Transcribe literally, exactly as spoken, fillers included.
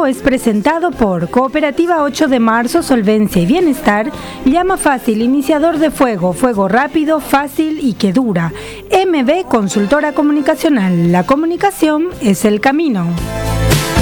Fuego es presentado por Cooperativa ocho de marzo, Solvencia y Bienestar, Llama Fácil, iniciador de fuego, fuego rápido, fácil y que dura. M B Consultora Comunicacional, la comunicación es el camino.